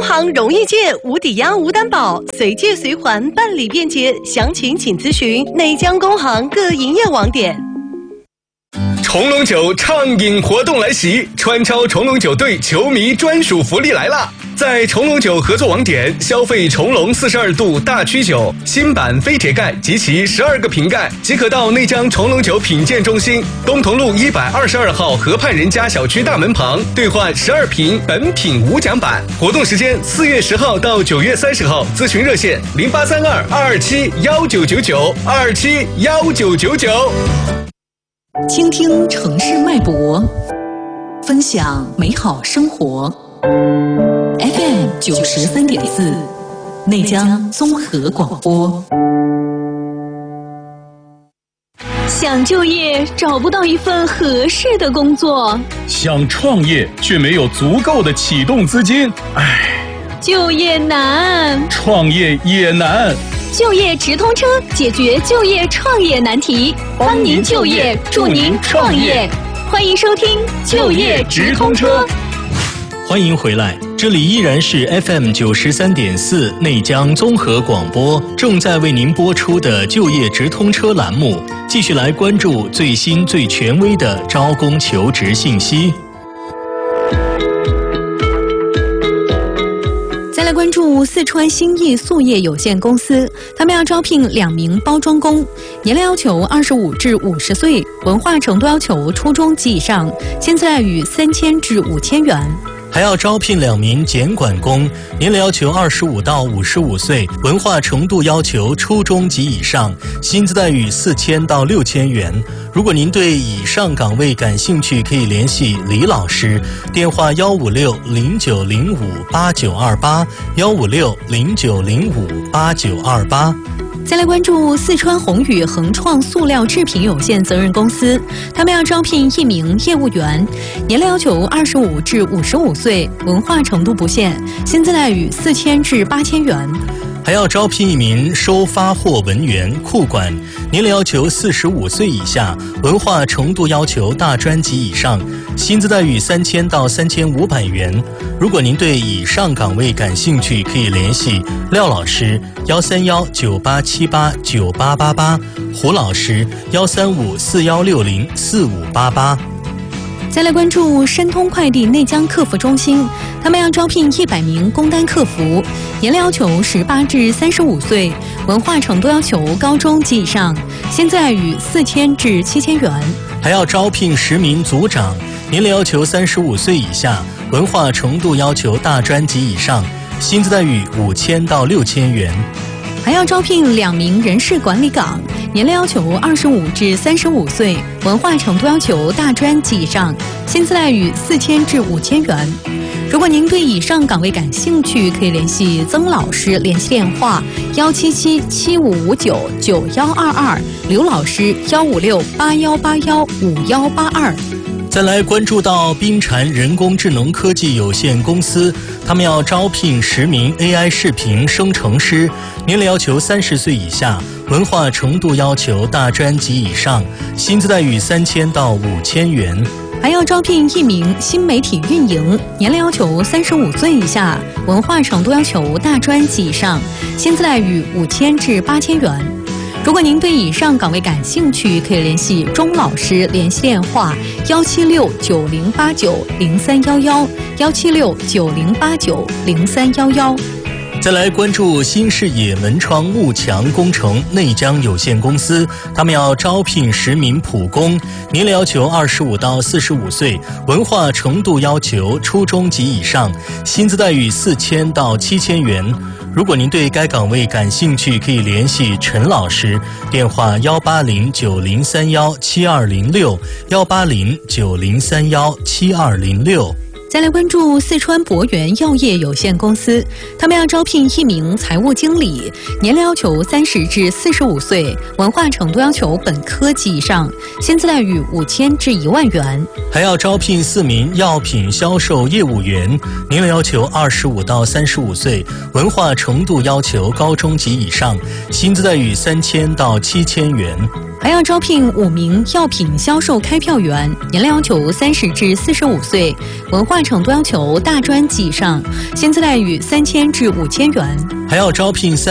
行容易借，无抵押无担保，随借随还，办理便捷。详情请咨询内江工行各营业网点。 重龙酒畅饮活动来袭，川超重龙酒队球迷专属福利来啦！在重龙酒合作网点消费重龙42度大曲酒新版飞铁盖及其12个瓶盖，即可到内江重龙酒品鉴中心东同路122号河畔人家小区大门旁兑换12瓶本品无奖版。活动时间4月10号到9月30号，咨询热线0832-227-1999，227-1999。 倾听城市脉搏，分享美好生活。FM 93.4，内江综合广播。 想就业找不到一份合适的工作， 想创业却没有足够的启动资金， 就业难， 创业也难。 就业直通车解决就业创业难题，帮您就业，助您创业。欢迎收听就业直通车。 欢迎回来，这里依然是 FM 93.4内江综合广播正在为您播出的就业直通车栏目，继续来关注最新最权威的招工求职信息。 再来关注四川兴义塑业有限公司，他们要招聘2名包装工，年龄要求25至50岁，文化程度要求初中及以上，薪资待遇3000至5000元。 还要招聘2名检管工，年龄要求25到55岁，文化程度要求初中及以上，薪资待遇4000到6000元。如果您对以上岗位感兴趣，可以联系李老师，电话156-0905-8928，156-0905-8928。 再来关注四川宏宇恒创塑料制品有限责任公司，他们要招聘1名业务员，年龄要求25至55岁，文化程度不限，薪资待遇4000至8000元。 还要招聘1名收发货文员、库管，年龄要求45岁以下，文化程度要求大专及以上，薪资待遇3000到3500元。如果您对以上岗位感兴趣，可以联系廖老师131-9878-9888，胡老师135-4160-4588。 再来关注申通快递内江客服中心，他们要招聘100名工单客服，年龄要求18至35岁，文化程度要求高中及以上，薪资待遇4000至7000元。 还要招聘10名组长，年龄要求35岁以下，文化程度要求大专及以上，薪资待遇5000到6000元。 还要招聘2名人事管理岗，年龄要求25至35岁，文化程度要求大专及以上，薪资待遇4000至5000元。如果您对以上岗位感兴趣，可以联系曾老师，联系电话177-7559-9122，刘老师156-8181-5182。 再来关注到冰禅人工智能科技有限公司，他们要招聘10名 AI 视频生成师，年龄要求30岁以下，文化程度要求大专及以上，薪资待遇3000到5000元。 还要招聘1名新媒体运营，年龄要求35岁以下，文化程度要求大专及以上，薪资待遇5000至8000元。如果您对以上岗位感兴趣，可以联系钟老师，联系电话176-9089-0311，176-9089-0311。 再来关注新视野门窗幕墙工程内江有限公司，他们要招聘10名普工，年龄要求25到45岁，文化程度要求初中及以上，薪资待遇4000到7000元。如果您对该岗位感兴趣，可以联系陈老师，电话180-9031-7206，180-9031-7206。 再来关注四川博源药业有限公司，他们要招聘1名财务经理，年龄要求30至45岁，文化程度要求本科及以上，薪资待遇5000至1万元。 还要招聘4名药品销售业务员，年龄要求25到35岁，文化程度要求高中及以上，薪资待遇3000到7000元。 还要招聘5名药品销售开票员，年龄要求30至45岁，文化程度要求大专及以上，薪资待遇3000至5000元。 还要招聘